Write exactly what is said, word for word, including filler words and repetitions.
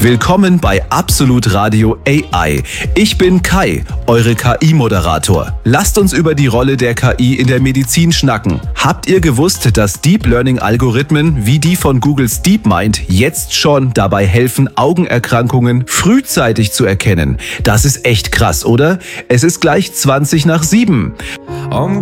Willkommen bei Absolut Radio A I. Ich bin Kai, eure K I-Moderator. Lasst uns über die Rolle der K I in der Medizin schnacken. Habt ihr gewusst, dass Deep Learning-Algorithmen wie die von Googles DeepMind jetzt schon dabei helfen, Augenerkrankungen frühzeitig zu erkennen? Das ist echt krass, oder? Es ist gleich zwanzig nach sieben.